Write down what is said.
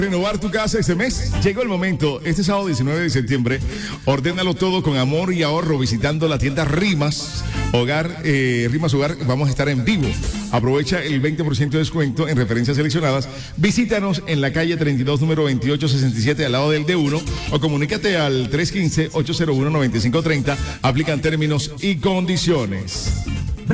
Renovar tu casa este mes. Llegó el momento. Este sábado 19 de septiembre, ordénalo todo con amor y ahorro visitando la tienda Rimas Hogar. Rimas Hogar, vamos a estar en vivo. Aprovecha el 20% de descuento en referencias seleccionadas. Visítanos en la calle 32, número 2867, al lado del D1, o comunícate al 315-801-9530. Aplican términos y condiciones.